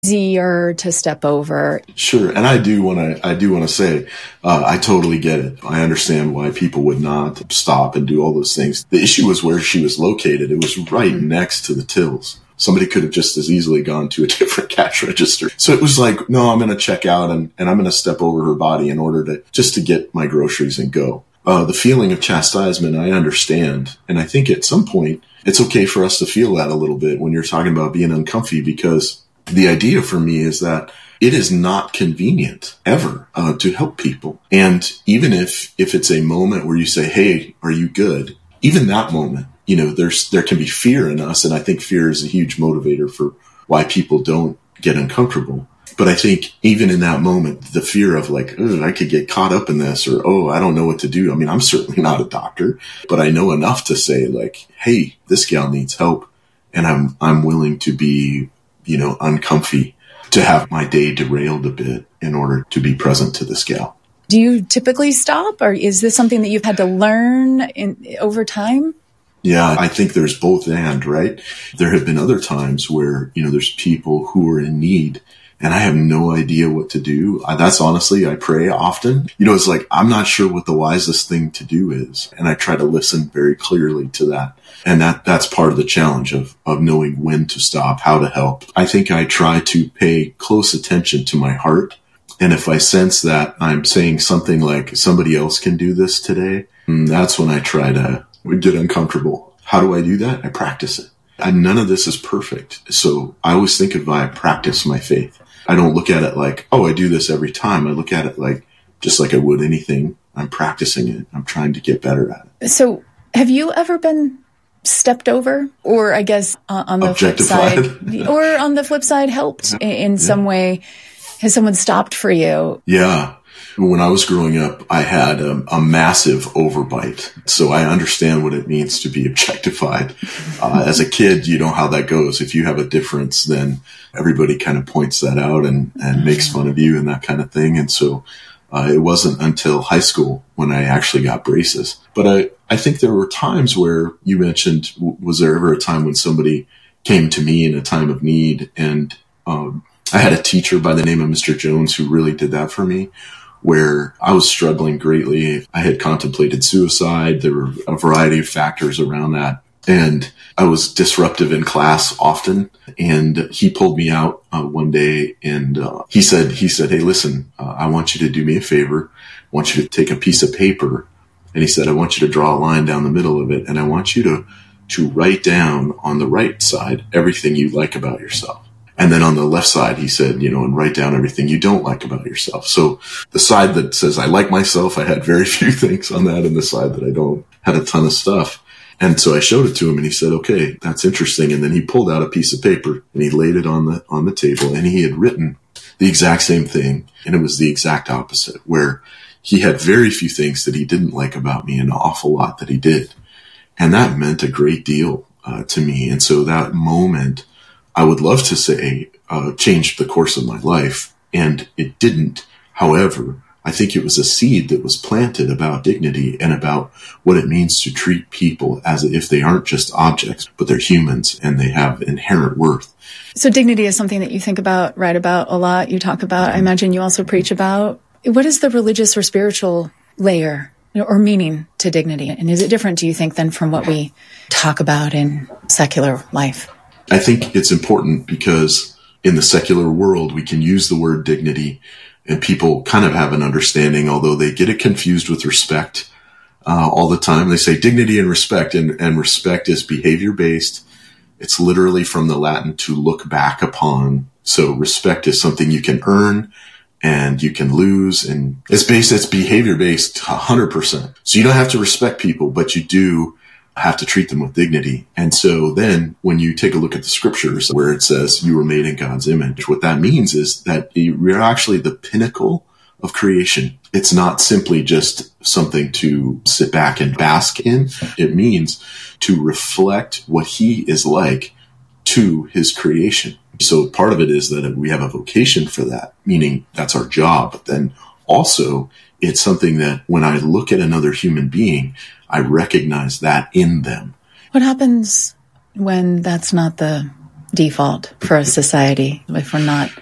easier to step over. Sure. And I do want to say, I totally get it. I understand why people would not stop and do all those things. The issue was where she was located. It was right next to the tills. Somebody could have just as easily gone to a different cash register. So it was like, no, I'm going to check out and I'm going to step over her body in order to get my groceries and go. The feeling of chastisement, I understand. And I think at some point, it's okay for us to feel that a little bit when you're talking about being uncomfy, because the idea for me is that it is not convenient ever to help people. And even if it's a moment where you say, hey, are you good? Even that moment, there can be fear in us. And I think fear is a huge motivator for why people don't get uncomfortable. But I think even in that moment, the fear of like, I could get caught up in this, or, I don't know what to do. I mean, I'm certainly not a doctor, but I know enough to say like, hey, this gal needs help. And I'm willing to be, uncomfy, to have my day derailed a bit in order to be present to this gal. Do you typically stop, or is this something that you've had to learn over time? Yeah, I think there's both and, right? There have been other times where, there's people who are in need and I have no idea what to do. That's honestly, I pray often. It's like, I'm not sure what the wisest thing to do is. And I try to listen very clearly to that. And that's part of the challenge of knowing when to stop, how to help. I think I try to pay close attention to my heart. And if I sense that I'm saying something like somebody else can do this today, that's when I try to get uncomfortable. How do I do that? I practice it. And none of this is perfect. So I always think of I practice my faith. I don't look at it like, I do this every time. I look at it like, just like I would anything. I'm practicing it. I'm trying to get better at it. So have you ever been stepped over, or I guess on the flip side, or on the flip side, helped in some way? Has someone stopped for you? Yeah. When I was growing up, I had a massive overbite. So I understand what it means to be objectified. As a kid, you know how that goes. If you have a difference, then everybody kind of points that out and makes fun of you and that kind of thing. And so it wasn't until high school when I actually got braces. But I think there were times where you mentioned, was there ever a time when somebody came to me in a time of need? And I had a teacher by the name of Mr. Jones who really did that for me, where I was struggling greatly. I had contemplated suicide. There were a variety of factors around that. And I was disruptive in class often. And he pulled me out one day and he said, hey, listen, I want you to do me a favor. I want you to take a piece of paper. And he said, I want you to draw a line down the middle of it. And I want you to write down on the right side everything you like about yourself. And then on the left side, he said, and write down everything you don't like about yourself. So the side that says I like myself, I had very few things on that. And the side that I don't had a ton of stuff. And so I showed it to him and he said, okay, that's interesting. And then he pulled out a piece of paper and he laid it on the table and he had written the exact same thing. And it was the exact opposite, where he had very few things that he didn't like about me and an awful lot that he did. And that meant a great deal to me. And so that moment, I would love to say, changed the course of my life, and it didn't. However, I think it was a seed that was planted about dignity and about what it means to treat people as if they aren't just objects, but they're humans and they have inherent worth. So dignity is something that you think about, write about a lot, you talk about, I imagine you also preach about. What is the religious or spiritual layer or meaning to dignity? And is it different, do you think, than from what we talk about in secular life? I think it's important because in the secular world, we can use the word dignity and people kind of have an understanding, although they get it confused with respect all the time. They say dignity and respect, and respect is behavior-based. It's literally from the Latin to look back upon. So respect is something you can earn and you can lose, and it's behavior-based 100%. So you don't have to respect people, but you do have to treat them with dignity. And so then when you take a look at the scriptures where it says you were made in God's image, what that means is that you're actually the pinnacle of creation. It's not simply just something to sit back and bask in. It means to reflect what he is like to his creation. So part of it is that we have a vocation for that, meaning that's our job. But then also it's something that when I look at another human being, I recognize that in them. What happens when that's not the default for a society if we're not